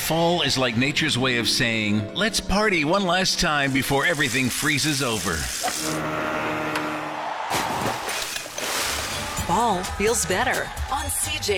Fall is like nature's way of saying, let's party one last time before everything freezes over. Fall feels better on CJ.